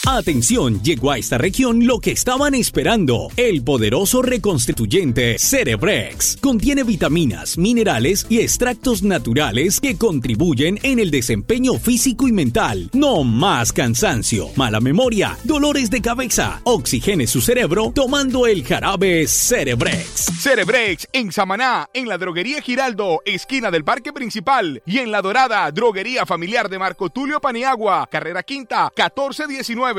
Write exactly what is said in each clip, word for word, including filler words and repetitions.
Atención, llegó a esta región lo que estaban esperando. El poderoso reconstituyente Cerebrex. Contiene vitaminas, minerales y extractos naturales que contribuyen en el desempeño físico y mental. No más cansancio, mala memoria, dolores de cabeza. Oxigene su cerebro tomando el jarabe Cerebrex. Cerebrex en Samaná, en la droguería Giraldo, esquina del Parque Principal, y en La Dorada, droguería familiar de Marco Tulio Paniagua, carrera quinta, catorce diecinueve.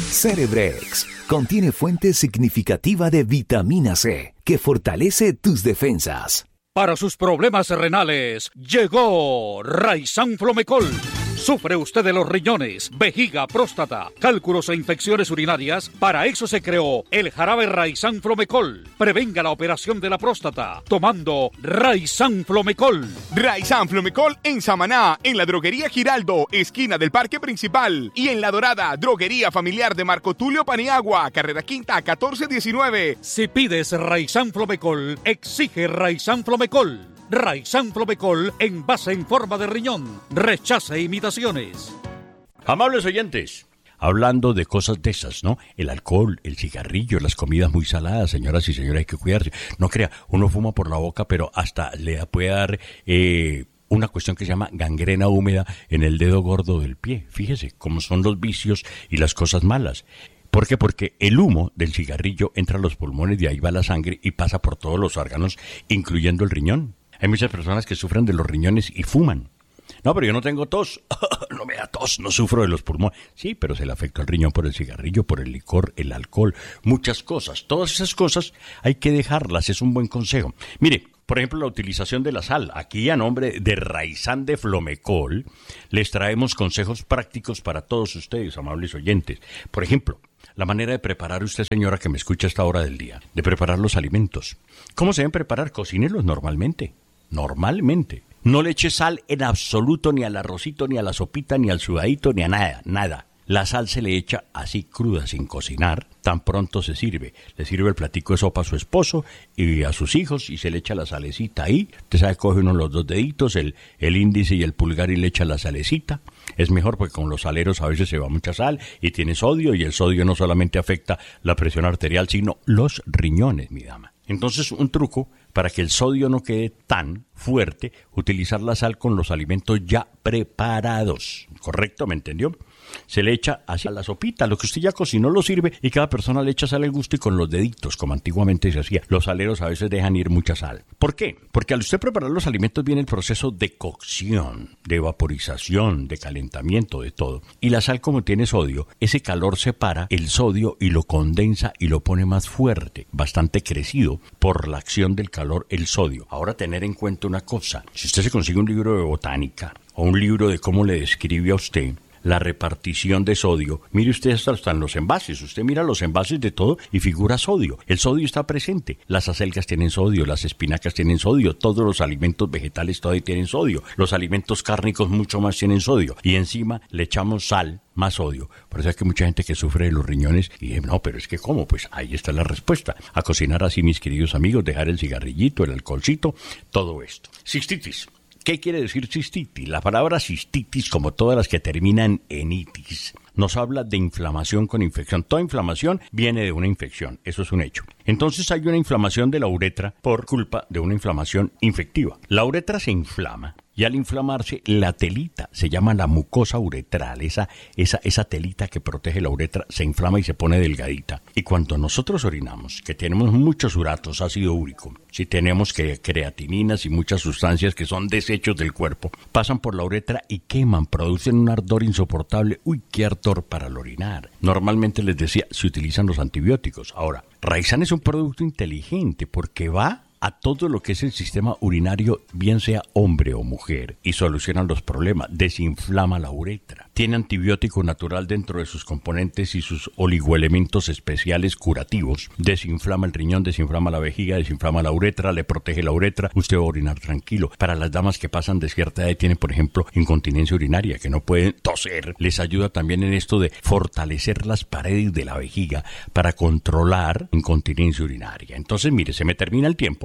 Cerebrex contiene fuente significativa de vitamina C que fortalece tus defensas. Para sus problemas renales, llegó Raizán Flomecol. ¿Sufre usted de los riñones, vejiga, próstata, cálculos e infecciones urinarias? Para eso se creó el jarabe Raizán Flomecol. Prevenga la operación de la próstata tomando Raizán Flomecol. Raizán Flomecol en Samaná, en la droguería Giraldo, esquina del Parque Principal, y en La Dorada, droguería familiar de Marco Tulio Paniagua, carrera quinta, catorce diecinueve. Si pides Raizán Flomecol, exige Raizán Flomecol. Raizán Flomecol en base en forma de riñón. Rechace imitaciones. Amables oyentes, hablando de cosas de esas, ¿no? El alcohol, el cigarrillo, las comidas muy saladas, señoras y señores, hay que cuidarse. No crea, uno fuma por la boca, pero hasta le puede dar eh, una cuestión que se llama gangrena húmeda en el dedo gordo del pie. Fíjese cómo son los vicios y las cosas malas. ¿Por qué? Porque el humo del cigarrillo entra a los pulmones, de ahí va la sangre y pasa por todos los órganos, incluyendo el riñón. Hay muchas personas que sufren de los riñones y fuman. No, pero yo no tengo tos. No me da tos, no sufro de los pulmones. Sí, pero se le afecta el riñón por el cigarrillo, por el licor, el alcohol, muchas cosas. Todas esas cosas hay que dejarlas, es un buen consejo. Mire, por ejemplo, la utilización de la sal. Aquí, a nombre de Raizán de Flomecol, les traemos consejos prácticos para todos ustedes, amables oyentes. Por ejemplo, la manera de preparar, usted, señora, que me escucha a esta hora del día, de preparar los alimentos. ¿Cómo se deben preparar? Cocínelos normalmente. Normalmente. No le eche sal en absoluto ni al arrocito, ni a la sopita, ni al sudadito, ni a nada, nada. La sal se le echa así cruda, sin cocinar, tan pronto se sirve. Le sirve el platico de sopa a su esposo y a sus hijos y se le echa la salecita ahí. Usted sabe, coge uno los dos deditos, el, el índice y el pulgar, y le echa la salecita. Es mejor porque con los saleros a veces se va mucha sal y tiene sodio, y el sodio no solamente afecta la presión arterial, sino los riñones, mi dama. Entonces, un truco para que el sodio no quede tan fuerte, utilizar la sal con los alimentos ya preparados. ¿Correcto? ¿Me entendió? Se le echa así a la sopita, lo que usted ya cocinó lo sirve, y cada persona le echa sal al gusto y con los deditos, como antiguamente se hacía. Los saleros a veces dejan ir mucha sal. ¿Por qué? Porque al usted preparar los alimentos viene el proceso de cocción, de vaporización, de calentamiento, de todo. Y la sal, como tiene sodio, ese calor separa el sodio y lo condensa y lo pone más fuerte, bastante crecido por la acción del calor, el sodio. Ahora, tener en cuenta una cosa: si usted se consigue un libro de botánica o un libro de cómo le describe a usted la repartición de sodio, mire usted hasta, hasta en los envases, usted mira los envases de todo y figura sodio. El sodio está presente, las acelgas tienen sodio, las espinacas tienen sodio, todos los alimentos vegetales todavía tienen sodio, los alimentos cárnicos mucho más tienen sodio, y encima le echamos sal, más sodio. Por eso es que mucha gente que sufre de los riñones, y dice, no, pero es que ¿cómo? Pues ahí está la respuesta. A cocinar así, mis queridos amigos, dejar el cigarrillito, el alcoholcito, todo esto. Cistitis. ¿Qué quiere decir cistitis? La palabra cistitis, como todas las que terminan en itis, nos habla de inflamación con infección. Toda inflamación viene de una infección, eso es un hecho. Entonces hay una inflamación de la uretra por culpa de una inflamación infectiva. La uretra se inflama, y al inflamarse, la telita, se llama la mucosa uretral, esa, esa, esa telita que protege la uretra, se inflama y se pone delgadita. Y cuando nosotros orinamos, que tenemos muchos uratos, ácido úrico, si tenemos que creatininas y muchas sustancias que son desechos del cuerpo, pasan por la uretra y queman, producen un ardor insoportable. Uy, qué ardor para el orinar. Normalmente, les decía, se utilizan los antibióticos. Ahora, Raizán es un producto inteligente porque va a todo lo que es el sistema urinario, bien sea hombre o mujer, y solucionan los problemas, desinflama la uretra. Tiene antibiótico natural dentro de sus componentes y sus oligoelementos especiales curativos. Desinflama el riñón, desinflama la vejiga, desinflama la uretra, le protege la uretra, usted va a orinar tranquilo. Para las damas que pasan de cierta edad y tienen, por ejemplo, incontinencia urinaria, que no pueden toser, les ayuda también en esto de fortalecer las paredes de la vejiga para controlar incontinencia urinaria. Entonces, mire, se me termina el tiempo,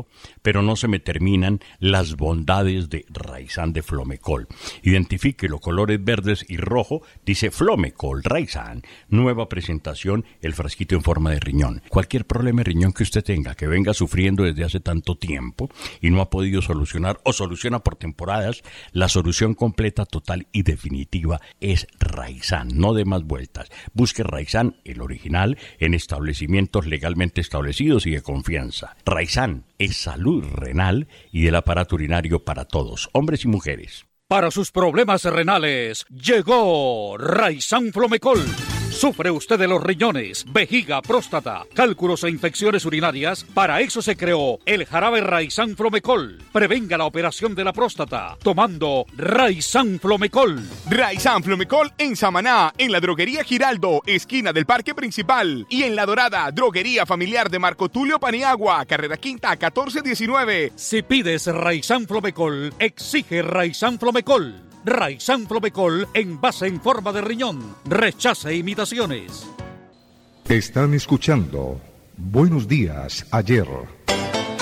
tiempo, pero no se me terminan las bondades de Raizán de Flomecol. Identifique los colores verdes y rojo, dice Flomecol, Raizán, nueva presentación, el frasquito en forma de riñón. Cualquier problema de riñón que usted tenga, que venga sufriendo desde hace tanto tiempo y no ha podido solucionar o soluciona por temporadas, la solución completa, total y definitiva es Raizán, no de más vueltas. Busque Raizán, el original, en establecimientos legalmente establecidos y de confianza. Raizán es salud renal y del aparato urinario para todos, hombres y mujeres. Para sus problemas renales, llegó Raizán Flomecol. ¿Sufre usted de los riñones, vejiga, próstata, cálculos e infecciones urinarias? Para eso se creó el jarabe Raizán Flomecol. Prevenga la operación de la próstata tomando Raizán Flomecol. Raizán Flomecol en Samaná, en la droguería Giraldo, esquina del Parque Principal. Y en La Dorada, droguería familiar de Marco Tulio Paniagua, carrera quinta, catorce diecinueve. Si pides Raizán Flomecol, exige Raizán Flomecol. Raizán Flomecol en base en forma de riñón. Rechace imitaciones. Están escuchando Buenos Días, Ayer.